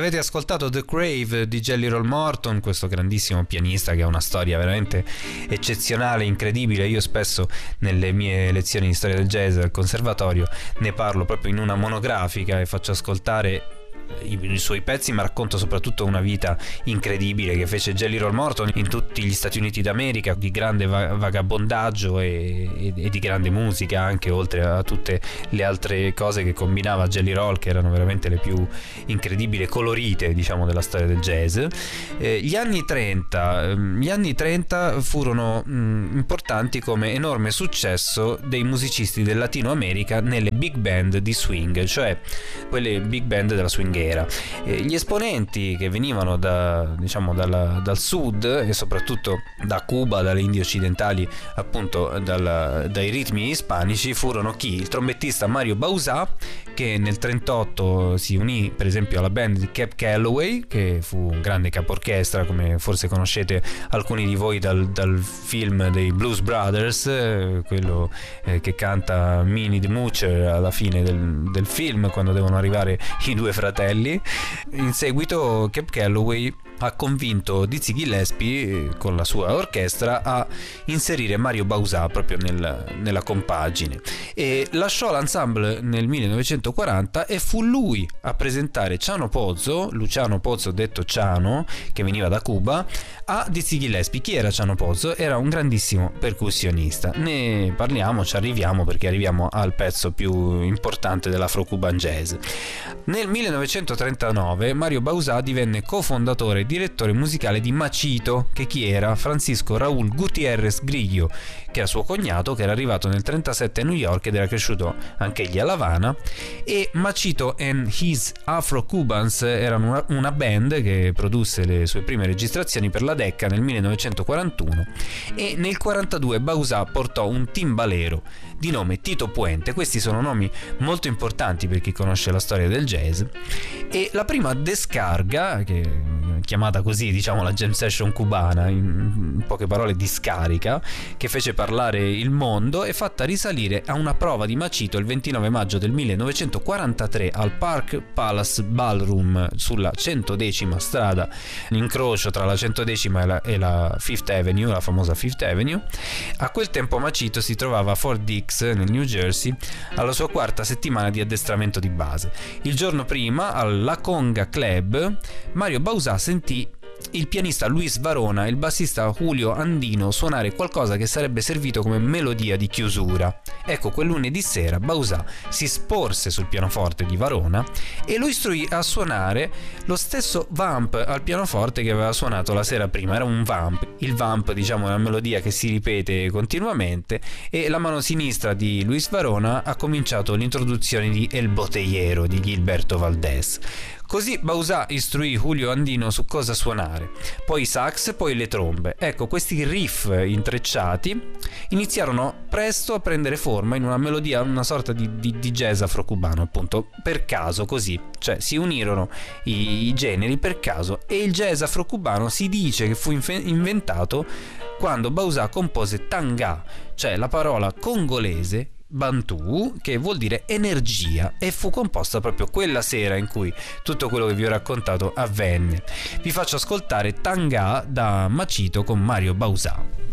avete ascoltato The Crave di Jelly Roll Morton, questo grandissimo pianista che ha una storia veramente eccezionale, incredibile. Io spesso nelle mie lezioni di storia del jazz al conservatorio ne parlo proprio in una monografica e faccio ascoltare i suoi pezzi, ma racconto soprattutto una vita incredibile che fece Jelly Roll Morton in tutti gli Stati Uniti d'America, di grande vagabondaggio e di grande musica anche, oltre a tutte le altre cose che combinava Jelly Roll, che erano veramente le più incredibili e colorite, diciamo, della storia del jazz. Gli anni 30 furono importanti come enorme successo dei musicisti del Latino America nelle big band di swing, cioè quelle big band della swinghera. Gli esponenti che venivano dal sud e soprattutto da Cuba, dalle Indie occidentali, appunto dai ritmi ispanici, furono chi? Il trombettista Mario Bauzá, che nel 38 si unì per esempio alla band di Cab Calloway, che fu un grande caporchestra, come forse conoscete alcuni di voi dal film dei Blues Brothers, quello che canta Minnie the Moocher alla fine del film, quando devono arrivare i due fratelli. In seguito Cab Calloway ha convinto Dizzy Gillespie con la sua orchestra a inserire Mario Bauzá proprio nella compagine, e lasciò l'ensemble nel 1940 e fu lui a presentare Luciano Pozzo detto Ciano, che veniva da Cuba, a Dizzy Gillespie. Chi era Ciano Pozzo? Era un grandissimo percussionista. Ne parliamo, ci arriviamo, perché arriviamo al pezzo più importante dell'Afro-Cuban jazz. Nel 1939 Mario Bauzá divenne cofondatore e direttore musicale di Machito, che chi era? Francisco Raúl Gutiérrez Grillo, che era suo cognato, che era arrivato nel 1937 a New York ed era cresciuto anch'egli a La Habana. E Machito and His Afro-Cubans erano una band che produsse le sue prime registrazioni per la Decca nel 1941, e nel 1942 Bauzá portò un timbalero di nome Tito Puente. Questi sono nomi molto importanti per chi conosce la storia del jazz, e la prima descarga, che chiamata così, diciamo, la jam session cubana, in poche parole discarica, che fece parlare il mondo, è fatta risalire a una prova di Machito il 29 maggio del 1943 al Park Palace Ballroom sulla 110ª strada, l'incrocio tra la 110ª e la Fifth Avenue, la famosa Fifth Avenue. A quel tempo Machito si trovava a Fort Dix nel New Jersey alla sua quarta settimana di addestramento di base. Il giorno prima al La Conga Club Mario Bauzá sentì il pianista Luis Varona e il bassista Julio Andino suonare qualcosa che sarebbe servito come melodia di chiusura. Ecco, quel lunedì sera Bauzá si sporse sul pianoforte di Varona e lo istruì a suonare lo stesso vamp al pianoforte che aveva suonato la sera prima. Era un vamp. Il vamp, diciamo, è una melodia che si ripete continuamente, e la mano sinistra di Luis Varona ha cominciato l'introduzione di El Botellero di Gilberto Valdés. Così Bauzá istruì Julio Andino su cosa suonare, poi i sax, poi le trombe. Ecco, questi riff intrecciati iniziarono presto a prendere forma in una melodia, una sorta di jazz afrocubano, appunto, per caso, così. Cioè si unirono i generi per caso, e il jazz afrocubano si dice che fu inventato quando Bauzá compose tanga, cioè la parola congolese Bantu, che vuol dire energia, e fu composta proprio quella sera in cui tutto quello che vi ho raccontato avvenne. Vi faccio ascoltare Tanga da Machito con Mario Bauzá.